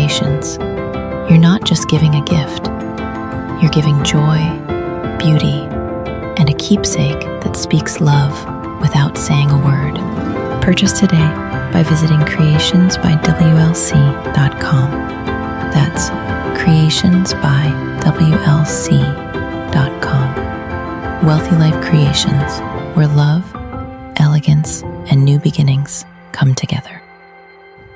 Creations, you're not just giving a gift, you're giving joy, beauty, and a keepsake that speaks love without saying a word. Purchase today by visiting creationsbywlc.com. That's creationsbywlc.com. Wealthy Life Creations, where love, elegance, and new beginnings come together.